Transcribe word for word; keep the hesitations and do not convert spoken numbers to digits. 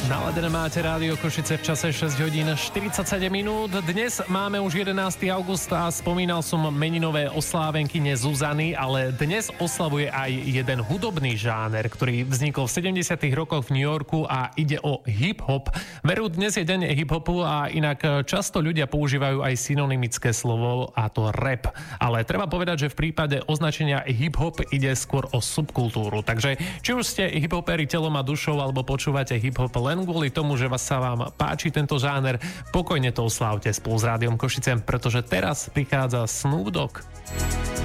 Naladené máte Rádio Košice v čase šesť hodín štyridsaťsedem minút. Dnes máme už jedenásteho augusta a spomínal som meninové oslávenkyne Zuzany, ale dnes oslavuje aj jeden hudobný žáner, ktorý vznikol v sedemdesiatych rokoch v New Yorku a ide o hip-hop. Veru, dnes je deň hip-hopu a inak často ľudia používajú aj synonymické slovo, a to rap. Ale treba povedať, že v prípade označenia hip-hop ide skôr o subkultúru. Takže či už ste hiphoperi telom a dušou alebo počúvate hip-hop len kvôli tomu, že vás sa vám páči tento žáner, pokojne to oslávte spolu s Rádiom Košice, pretože teraz prichádza Snoop Dogg.